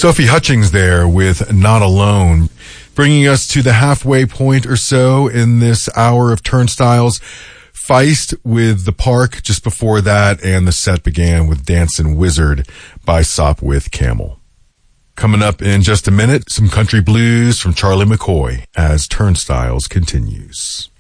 Sophie Hutchings there with Not Alone, bringing us to the halfway point or so in this hour of Turnstiles. Feist with The Park just before that, and the set began with Dancin' Wizard by Sopwith Camel. Coming up in just a minute, some country blues from Charlie McCoy as Turnstiles continues.